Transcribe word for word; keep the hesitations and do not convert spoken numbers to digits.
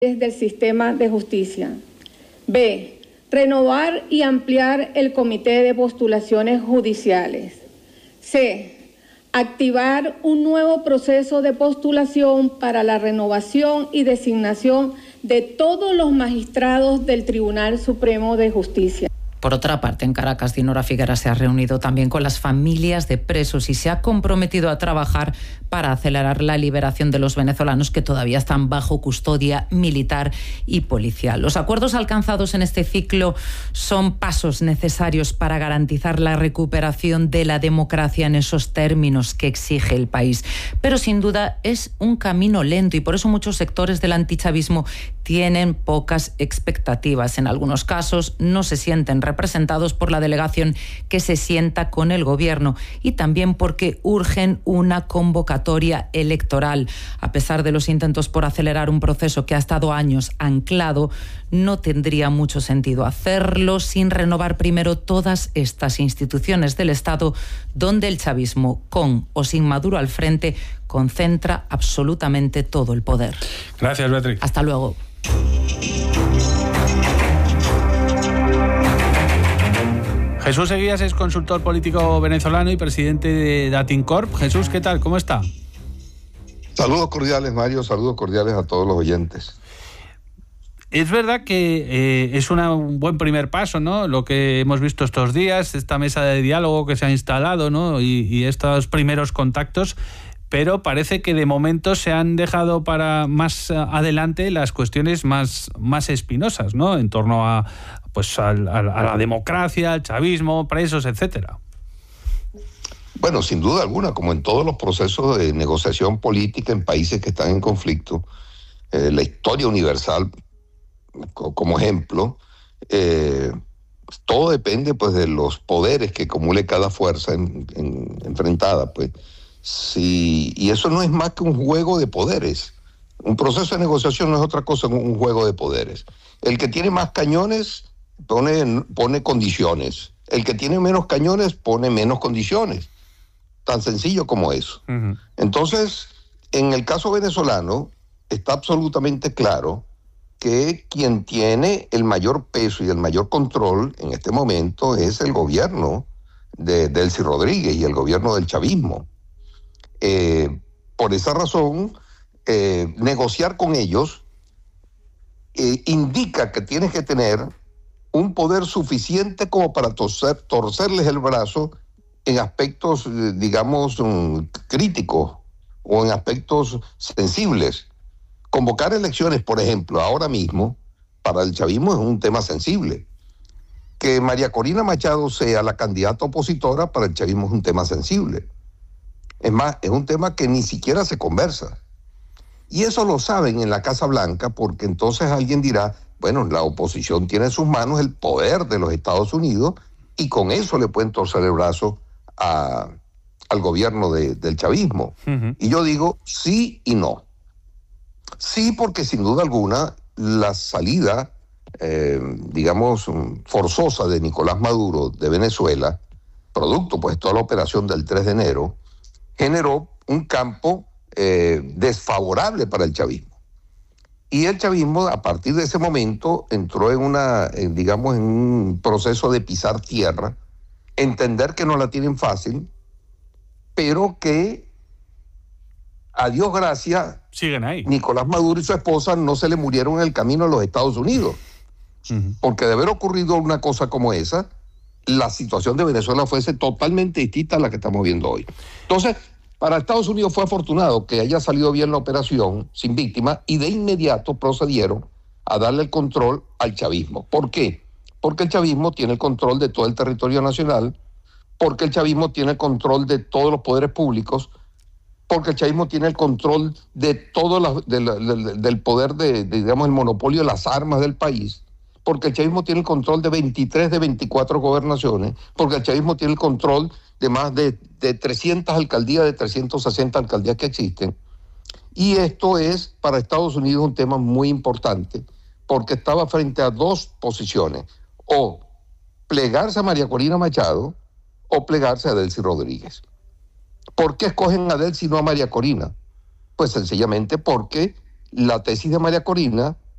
del sistema de justicia. B. Renovar y ampliar el comité de postulaciones judiciales. C. Activar un nuevo proceso de postulación para la renovación y designación de todos los magistrados del Tribunal Supremo de Justicia. Por otra parte, en Caracas, Dinora Figueras se ha reunido también con las familias de presos y se ha comprometido a trabajar para acelerar la liberación de los venezolanos que todavía están bajo custodia militar y policial. Los acuerdos alcanzados en este ciclo son pasos necesarios para garantizar la recuperación de la democracia en esos términos que exige el país. Pero sin duda es un camino lento y por eso muchos sectores del antichavismo tienen pocas expectativas. En algunos casos no se sienten representados por la delegación que se sienta con el gobierno y también porque urgen una convocatoria electoral. A pesar de los intentos por acelerar un proceso que ha estado años anclado, no tendría mucho sentido hacerlo sin renovar primero todas estas instituciones del Estado donde el chavismo, con o sin Maduro al frente, concentra absolutamente todo el poder. Gracias, Beatriz. Hasta luego. Jesús Eguías es consultor político venezolano y presidente de Datincorp. Jesús, ¿qué tal? ¿Cómo está? Saludos cordiales, Mario. Saludos cordiales a todos los oyentes. Es verdad que eh, es una, un buen primer paso, ¿no? Lo que hemos visto estos días, esta mesa de diálogo que se ha instalado, ¿no? Y, y estos primeros contactos, pero parece que de momento se han dejado para más adelante las cuestiones más, más espinosas, ¿no? En torno a, pues, a, a, a la democracia, al chavismo, presos, etcétera. Bueno, sin duda alguna, como en todos los procesos de negociación política en países que están en conflicto, eh, la historia universal, como ejemplo, eh, todo depende pues de los poderes que acumule cada fuerza en, en, enfrentada, pues. Sí, y eso no es más que un juego de poderes. Un proceso de negociación no es otra cosa que un juego de poderes. El que tiene más cañones pone, pone condiciones. El que tiene menos cañones pone menos condiciones. Tan sencillo como eso. Uh-huh. Entonces, en el caso venezolano, está absolutamente claro que quien tiene el mayor peso y el mayor control en este momento es el gobierno de Delcy Rodríguez y el gobierno del chavismo. Eh, por esa razón, eh, negociar con ellos eh, indica que tienes que tener un poder suficiente como para torcer, torcerles el brazo en aspectos, eh, digamos, um, críticos o en aspectos sensibles. Convocar elecciones, por ejemplo, ahora mismo, para el chavismo es un tema sensible. Que María Corina Machado sea la candidata opositora para el chavismo es un tema sensible. Es más, es un tema que ni siquiera se conversa. Y eso lo saben en la Casa Blanca porque entonces alguien dirá, bueno, la oposición tiene en sus manos el poder de los Estados Unidos y con eso le pueden torcer el brazo a, al gobierno de, del chavismo. Uh-huh. Y yo digo sí y no. Sí, porque sin duda alguna la salida, eh, digamos, forzosa de Nicolás Maduro de Venezuela, producto pues toda la operación del tres de enero, generó un campo eh, desfavorable para el chavismo. Y el chavismo, a partir de ese momento, entró en una, en, digamos, en un proceso de pisar tierra, entender que no la tienen fácil, pero que, a Dios gracias, siguen ahí. Nicolás Maduro y su esposa no se le murieron en el camino a los Estados Unidos. Uh-huh. Porque de haber ocurrido una cosa como esa, la situación de Venezuela fuese totalmente distinta a la que estamos viendo hoy. Entonces, para Estados Unidos fue afortunado que haya salido bien la operación sin víctimas y de inmediato procedieron a darle el control al chavismo. ¿Por qué? Porque el chavismo tiene el control de todo el territorio nacional, porque el chavismo tiene el control de todos los poderes públicos, porque el chavismo tiene el control de todo la, de la, de, del poder de, de, digamos, el monopolio de las armas del país, porque el chavismo tiene el control de veintitrés de veinticuatro gobernaciones, porque el chavismo tiene el control de más de, de trescientas alcaldías, de trescientas sesenta alcaldías que existen. Y esto es para Estados Unidos un tema muy importante, porque estaba frente a dos posiciones, o plegarse a María Corina Machado, o plegarse a Delcy Rodríguez. ¿Por qué escogen a Delcy y no a María Corina? Pues sencillamente porque la tesis de María Corina